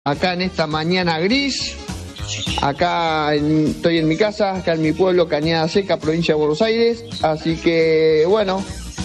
Acá en esta mañana gris, estoy en mi casa, acá en mi pueblo, Cañada Seca, provincia de Buenos Aires, así que bueno,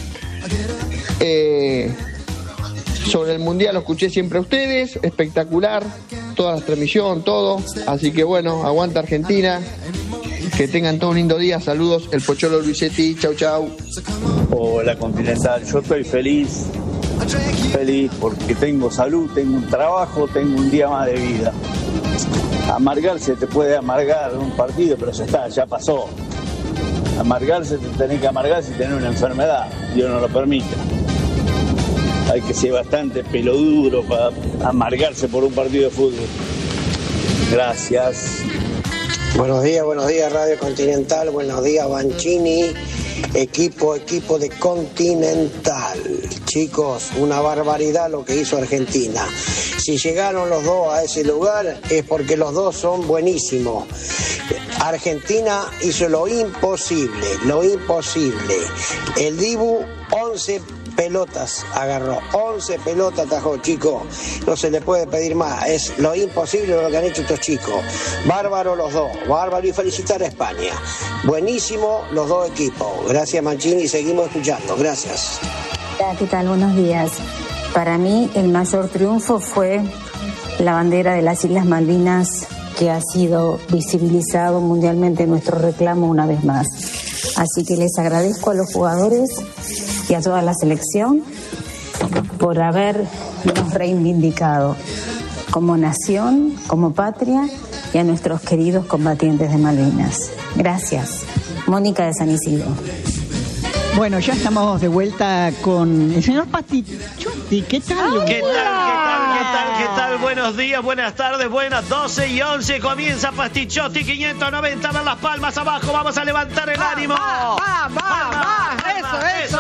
sobre el mundial lo escuché siempre a ustedes, espectacular, toda la transmisión, todo, así que bueno, aguanta Argentina, que tengan todo un lindo día, saludos, el Pocholo Luisetti, chau chau. Hola Continental, yo estoy feliz porque tengo salud, tengo un trabajo, tengo un día más de vida. Amargarse te puede amargar un partido, pero ya está, ya pasó. Amargarse te tenés que amargar si tenés una enfermedad, Dios no lo permite. Hay que ser bastante peloduro para amargarse por un partido de fútbol. Gracias. Buenos días Radio Continental, buenos días Banchini, equipo de Continental. Chicos, una barbaridad lo que hizo Argentina. Si llegaron los dos a ese lugar es porque los dos son buenísimos. Argentina hizo lo imposible. El Dibu 11 pelotas agarró, 11 pelotas atajó, chicos. No se le puede pedir más, es lo imposible lo que han hecho estos chicos. Bárbaro los dos, bárbaro, y felicitar a España. Buenísimo los dos equipos. Gracias Mancini, seguimos escuchando, gracias. ¿Qué tal? Buenos días. Para mí el mayor triunfo fue la bandera de las Islas Malvinas, que ha sido visibilizado mundialmente en nuestro reclamo una vez más. Así que les agradezco a los jugadores y a toda la selección por habernos reivindicado como nación, como patria, y a nuestros queridos combatientes de Malvinas. Gracias. Mónica de San Isidro. Bueno, ya estamos de vuelta con el señor Pastichotti. ¿Qué tal? ¿Qué tal? Buenos días, buenas tardes, buenas 12:11. Comienza Pastichotti 590. Ver las palmas abajo. Vamos a levantar el ánimo. Eso.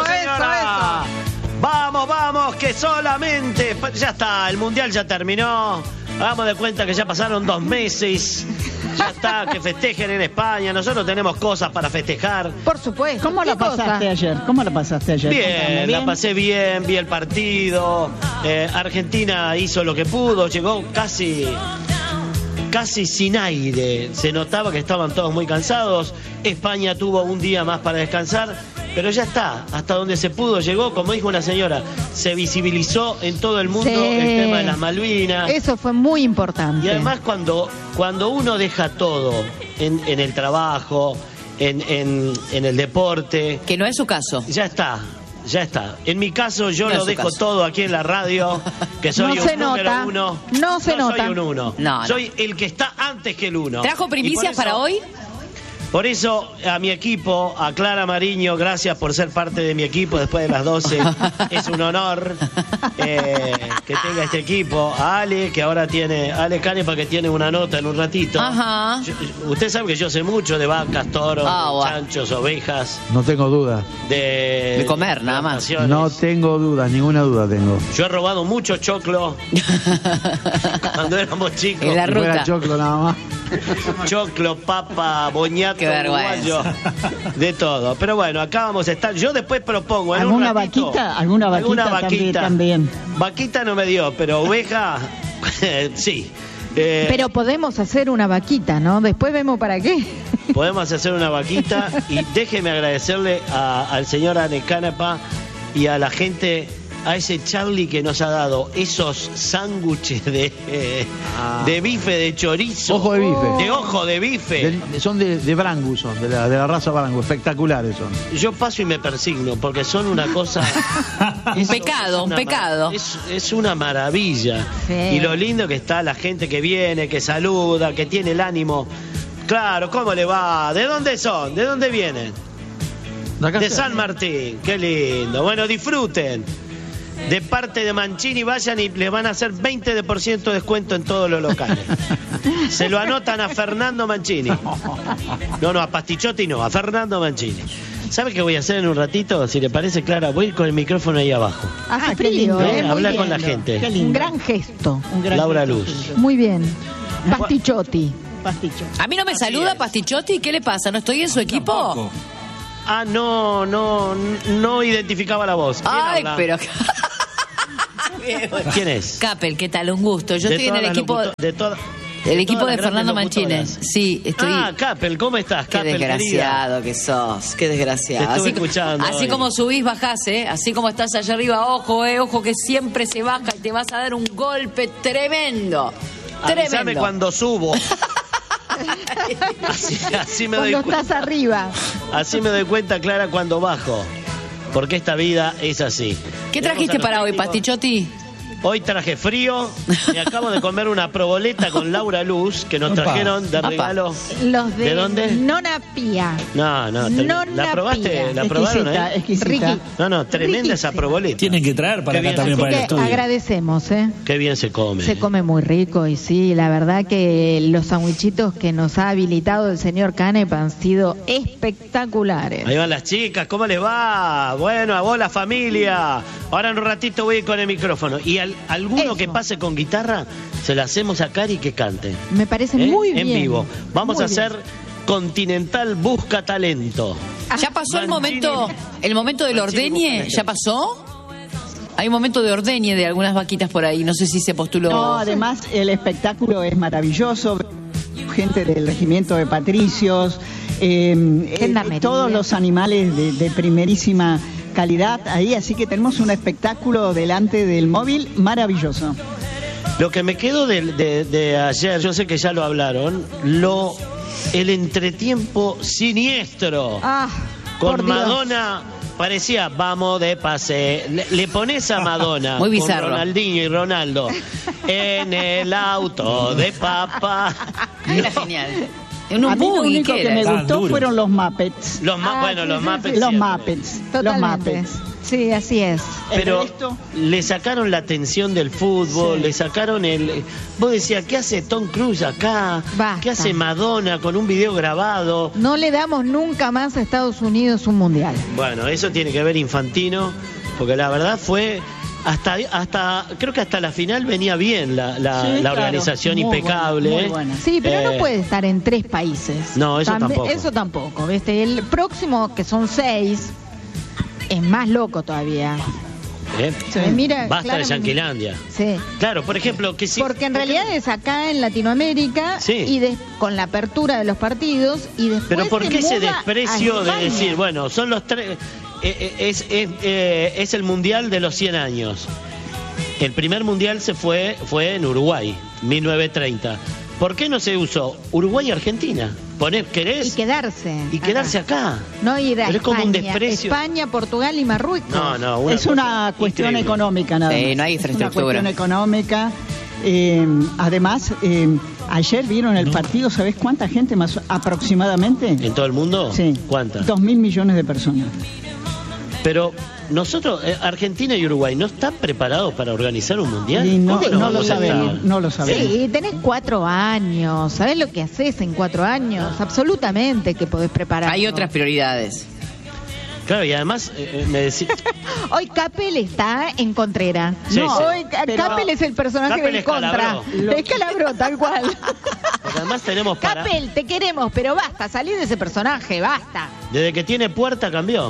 Vamos, que solamente. Ya está, el mundial ya terminó. Hagamos de cuenta que ya pasaron 2 meses. Ya está, que festejen en España. Nosotros tenemos cosas para festejar. Por supuesto. ¿Cómo la pasaste ayer? Bien, la pasé bien, vi el partido. Argentina hizo lo que pudo, llegó casi sin aire. Se notaba que estaban todos muy cansados. España tuvo un día más para descansar. Pero ya está, hasta donde se pudo llegó, como dijo una señora, se visibilizó en todo el mundo el tema de las Malvinas. Eso fue muy importante. Y además cuando uno deja todo en el trabajo, en el deporte... Que no es su caso. Ya está. En mi caso yo lo dejo todo aquí en la radio, que soy un número uno. No se nota. Soy un uno. No. Soy el que está antes que el uno. ¿Trajo primicias para hoy? Por eso, a mi equipo, a Clara Mariño, gracias por ser parte de mi equipo después de las 12. Es un honor que tenga este equipo. A Ale, que ahora tiene... Ale Canepa, que tiene una nota en un ratito. Ajá. Usted sabe que yo sé mucho de vacas, toros, chanchos, ovejas. No tengo duda. De comer, nada más. No tengo duda, ninguna duda tengo. Yo he robado mucho choclo cuando éramos chicos. En la ruta. Era choclo nada más. Choclo, papa, boñato, uruguayo, de todo. Pero bueno, acá vamos a estar. Yo después propongo ¿Alguna vaquita también? Vaquita no me dio, pero oveja sí. Pero podemos hacer una vaquita, ¿no? Después vemos para qué. Podemos hacer una vaquita. Y déjeme agradecerle al señor Ane Canepa y a la gente, a ese Charlie que nos ha dado esos sándwiches de bife, de chorizo. Ojo de bife. De ojo de bife. Son de Brangus, son de la raza Brangus, espectaculares son. Yo paso y me persigno, porque son una cosa... un pecado. Es una maravilla. Sí. Y lo lindo que está la gente que viene, que saluda, que tiene el ánimo. Claro, ¿cómo le va? ¿De dónde son? ¿De dónde vienen? De San Martín. Qué lindo. Bueno, disfruten. De parte de Mancini, vayan y les van a hacer 20% de descuento en todos los locales. Se lo anotan a Fernando Mancini. No, a Pastichotti no, a Fernando Mancini. ¿Sabe qué voy a hacer en un ratito? Si le parece, Clara, voy con el micrófono ahí abajo. Hace frío, hablar con la gente. Un gran gesto. Laura Luz. Muy bien. Pastichotti. A mí no me saluda Pastichotti, ¿qué le pasa? ¿No estoy en su equipo? Tampoco. No identificaba la voz. Ay, habla? pero... bien. ¿Quién es? Capel, ¿qué tal? Un gusto. Yo estoy en el equipo... El equipo de Fernando Manchines. Sí, estoy. Capel, ¿cómo estás? Qué Capel, desgraciado querida. que sos, qué desgraciado. Te estuve escuchando así hoy. como subís, bajás, así como estás allá arriba, ojo que siempre se baja y te vas a dar un golpe tremendo. Avísame cuando subo. así me doy Cuando cuenta. estás arriba. Así me doy cuenta, Clara, cuando bajo. Porque esta vida es así. ¿Qué trajiste para hoy, Pastichotti? Hoy traje frío, me acabo de comer una proboleta con Laura Luz, que nos trajeron de regalo. Los ¿De dónde? Nona Pía. No, ¿la probaste? Pía. ¿La probaron, Exquisita. No, tremenda esa proboleta. Tienen que traer para acá también para el estudio. Agradecemos, Qué bien se come. Se come muy rico y sí, la verdad que los sandwichitos que nos ha habilitado el señor Canep han sido espectaculares. Ahí van las chicas, ¿cómo les va? Bueno, a vos la familia. Ahora en un ratito voy a ir con el micrófono. Y alguno que pase con guitarra, se la hacemos a Cari que cante. Me parece muy bien. En vivo. Vamos muy a hacer Continental Busca Talento. ¿Ya pasó el momento del ordeñe? ¿Ya pasó? Hay un momento de ordeñe de algunas vaquitas por ahí. No sé si se postuló. No, además el espectáculo es maravilloso. Gente del regimiento de patricios, todos los animales de primerísima calidad ahí, así que tenemos un espectáculo delante del móvil maravilloso. Lo que me quedó de ayer, yo sé que ya lo hablaron, el entretiempo siniestro con Madonna. Parecía, vamos de pase. Le pones a Madonna muy bizarro, con Ronaldinho y Ronaldo en el auto de papá. Era genial. A mí lo único que me gustó fueron los Muppets. Los Muppets. Los Muppets. Totalmente. Los Muppets. Sí, así es. Pero le sacaron la atención del fútbol, le sacaron Vos decías, ¿qué hace Tom Cruise acá? Basta. ¿Qué hace Madonna con un video grabado? No le damos nunca más a Estados Unidos un mundial. Bueno, eso tiene que ver Infantino, porque la verdad fue... creo que hasta la final venía bien la organización, impecable. Muy buena. Sí, pero no puede estar en 3 países. No, eso tampoco. Eso tampoco, ¿viste? El próximo, que son 6, es más loco todavía. Mira, basta de Yanquilandia. Sí. Claro, por ejemplo, que sí. Porque en realidad es acá en Latinoamérica y con la apertura de los partidos y después. Pero ¿por qué ese muda desprecio a de España? decir, bueno, son los 3... Es el mundial de los 100 años. El primer mundial fue en Uruguay, 1930. ¿Por qué no se usó Uruguay y Argentina? ¿Querés? Y quedarse acá. No ir a Pero es como un España, desprecio. España, Portugal y Marruecos. No, es una cuestión increíble. económica nada más. No hay infraestructura. Es una cuestión económica. Además, ayer vieron el partido, ¿sabés cuánta gente más aproximadamente? ¿En todo el mundo? Sí. ¿Cuánta? 2.000 millones de personas. Pero nosotros, Argentina y Uruguay, ¿no están preparados para organizar un mundial? Y no lo vamos a sabemos, estar? no lo sabemos. Sí, tenés 4 años. ¿Sabés lo que haces en 4 años? Absolutamente que podés preparar. Hay otras prioridades. Claro, y además me decís... Hoy Capel está en Contrera. Sí, no, sí. hoy Capel es el personaje Capel del es Contra. Calabró. Es Calabró, tal cual. Porque además tenemos para... Capel, te queremos, pero basta, salí de ese personaje, basta. Desde que tiene puerta cambió.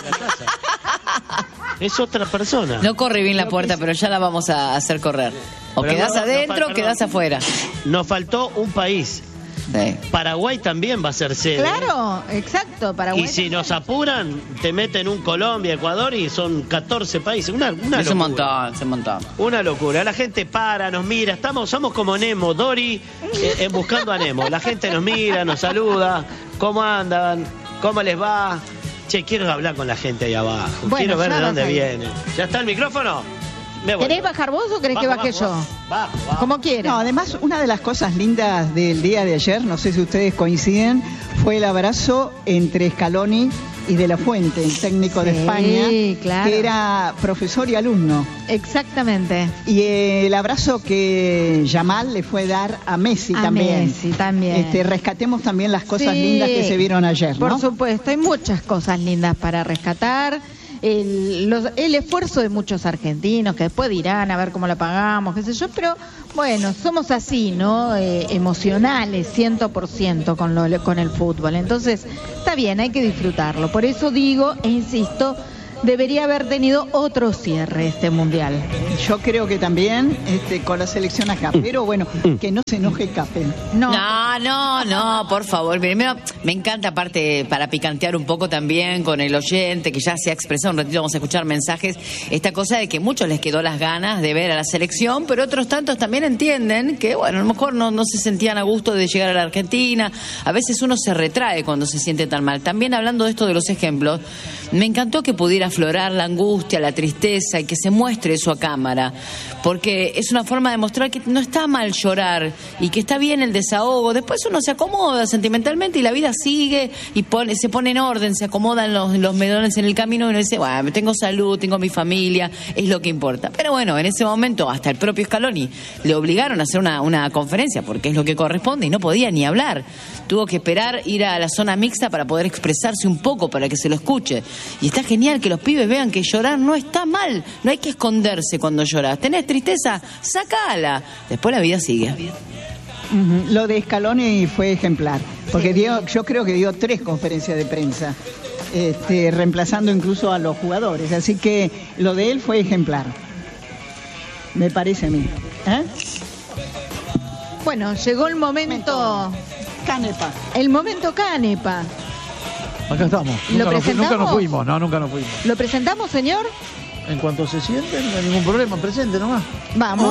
Es otra persona. No corre bien la puerta, pero ya la vamos a hacer correr. O Pero quedás adentro o quedás afuera. Nos faltó un país. Sí. Paraguay también va a ser sede. Claro, exacto. Paraguay Y si nos apuran, te meten un Colombia, Ecuador y son 14 países. Una Es locura. un montón, es un montón. Una locura. La gente para, nos mira. Somos como Nemo, Dory, buscando a Nemo. La gente nos mira, nos saluda. ¿Cómo andan? ¿Cómo les va? Che, quiero hablar con la gente ahí abajo. Bueno, Quiero ver ya de vas dónde ahí. viene. ¿Ya está el micrófono? Me voy. ¿Querés bajar vos o querés que baje yo? Bajo. Como quieras. No, además, una de las cosas lindas del día de ayer, no sé si ustedes coinciden, fue el abrazo entre Scaloni y De la Fuente, el técnico de Sí, España, claro. que era profesor y alumno. Exactamente. Y el abrazo que Yamal le fue dar a Messi A también. Messi también. Rescatemos también las cosas Sí, lindas que se vieron ayer, Por ¿no? supuesto, hay muchas cosas lindas para rescatar. El esfuerzo de muchos argentinos que después dirán a ver cómo la pagamos, qué sé yo, pero bueno, somos así, ¿no? Emocionales, 100% con el fútbol. Entonces, está bien, hay que disfrutarlo. Por eso digo e insisto, debería haber tenido otro cierre este mundial. Yo creo que también con la selección acá, pero bueno, que no se enoje Capel. No, por favor. Primero, me encanta, aparte, para picantear un poco también con el oyente, que ya se ha expresado un ratito, vamos a escuchar mensajes, esta cosa de que muchos les quedó las ganas de ver a la selección, pero otros tantos también entienden que, bueno, a lo mejor no se sentían a gusto de llegar a la Argentina. A veces uno se retrae cuando se siente tan mal. También hablando de esto de los ejemplos, me encantó que pudiera aflorar la angustia, la tristeza y que se muestre eso a cámara, porque es una forma de mostrar que no está mal llorar y que está bien el desahogo. Después uno se acomoda sentimentalmente y la vida sigue y se pone en orden, se acomodan los medones en el camino y uno dice, bueno, tengo salud, tengo mi familia, es lo que importa. Pero bueno, en ese momento hasta el propio Scaloni le obligaron a hacer una conferencia porque es lo que corresponde y no podía ni hablar. Tuvo que esperar ir a la zona mixta para poder expresarse un poco, para que se lo escuche. Y está genial que los pibes vean que llorar no está mal, no hay que esconderse cuando lloras. ¿Tenés tristeza? Sacala. Después la vida sigue. Lo de Scaloni fue ejemplar, porque yo creo que dio 3 conferencias de prensa, reemplazando incluso a los jugadores. Así que lo de él fue ejemplar, me parece a mí. Bueno, llegó el momento Canepa. El momento Canepa. Acá estamos. Nunca nos fuimos. ¿Lo presentamos, señor? En cuanto se sienten, no hay ningún problema, presente nomás. Vamos.